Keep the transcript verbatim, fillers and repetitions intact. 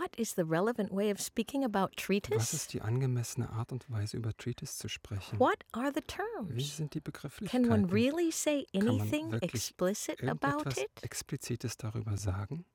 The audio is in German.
What is the relevant way of speaking about Was treatise? ist die angemessene Art und Weise, über Treatise zu sprechen? What are the Wie terms? sind die Can one Begrifflichkeiten? really say Kann man anything wirklich explicit about irgendetwas it? Explizites darüber sagen?